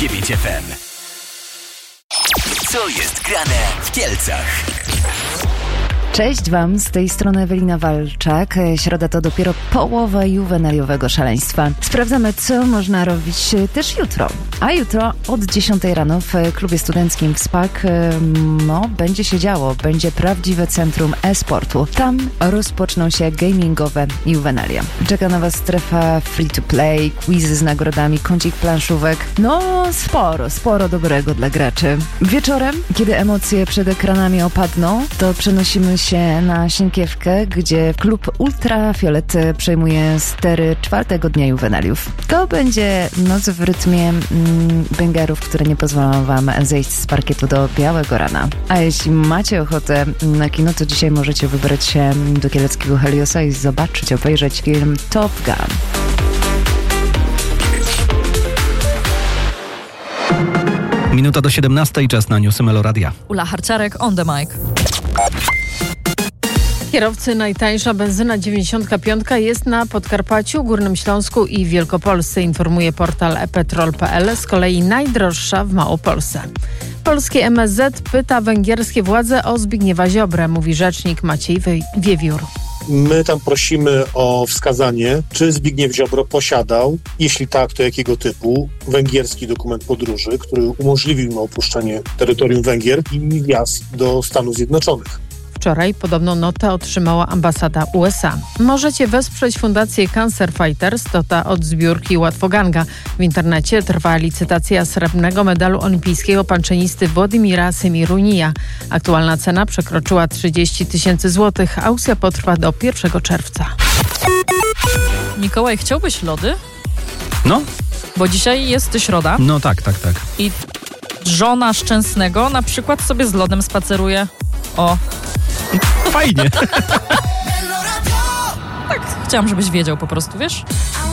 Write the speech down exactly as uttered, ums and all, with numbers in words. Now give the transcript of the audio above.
dziewięć F M. Co jest grane w Kielcach? Cześć Wam, z tej strony Ewelina Walczak. Środa to dopiero połowa juwenaliowego szaleństwa. Sprawdzamy, co można robić też jutro. A jutro od dziesiątej rano w klubie studenckim w SPAK no, będzie się działo. Będzie prawdziwe centrum e-sportu. Tam rozpoczną się gamingowe juwenalia. Czeka na Was strefa free to play, quizy z nagrodami, kącik planszówek. No sporo, sporo dobrego dla graczy. Wieczorem, kiedy emocje przed ekranami opadną, to przenosimy się na Sienkiewkę, gdzie klub Ultrafiolet przejmuje stery czwartego dnia juwenaliów. To będzie noc w rytmie mm, bęgerów, które nie pozwolą Wam zejść z parkietu do białego rana. A jeśli macie ochotę na kino, to dzisiaj możecie wybrać się do kieleckiego Heliosa i zobaczyć, obejrzeć film Top Gun. Minuta do siedemnastej, czas na newsy Meloradia. Ula Harciarek, on the mic. Kierowcy, najtańsza benzyna dziewięćdziesiątka piątka jest na Podkarpaciu, Górnym Śląsku i Wielkopolsce, informuje portal e petrol kropka p l. Z kolei najdroższa w Małopolsce. Polskie M S Z pyta węgierskie władze o Zbigniewa Ziobrę, mówi rzecznik Maciej Wiewiór. My tam prosimy o wskazanie, czy Zbigniew Ziobro posiadał, jeśli tak, to jakiego typu, węgierski dokument podróży, który umożliwił mu opuszczenie terytorium Węgier i wjazd do Stanów Zjednoczonych. Wczoraj podobną notę otrzymała ambasada U S A. Możecie wesprzeć fundację Cancer Fighters, to ta od zbiórki Łatwoganga. W internecie trwa licytacja srebrnego medalu olimpijskiego panczenisty Władimira Semirunija. Aktualna cena przekroczyła trzydzieści tysięcy złotych. Aukcja potrwa do pierwszego czerwca. Mikołaj, chciałbyś lody? No? Bo dzisiaj jest środa. No tak, tak, tak. I żona Szczęsnego na przykład sobie z lodem spaceruje. O... Fajnie. Tak, chciałam, żebyś wiedział po prostu, wiesz?